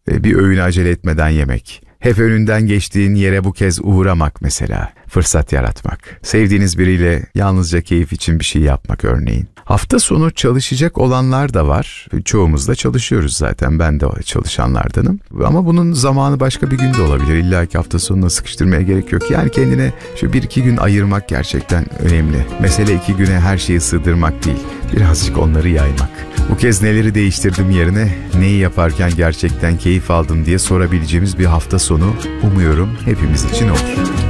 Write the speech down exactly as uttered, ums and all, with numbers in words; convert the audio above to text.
Bir öğünü acele etmeden yemek. Hep önünden geçtiğin yere bu kez uğramak mesela. Fırsat yaratmak. Sevdiğiniz biriyle yalnızca keyif için bir şey yapmak örneğin. Hafta sonu çalışacak olanlar da var. Çoğumuz da çalışıyoruz zaten. Ben de çalışanlardanım. Ama bunun zamanı başka bir günde olabilir. İlla ki hafta sonuna sıkıştırmaya gerek yok. Yani kendine şu bir iki gün ayırmak gerçekten önemli. Mesele iki güne her şeyi sığdırmak değil. Birazcık onları yaymak. Bu kez neleri değiştirdim yerine neyi yaparken gerçekten keyif aldım diye sorabileceğimiz bir hafta sonu umuyorum hepimiz için olur.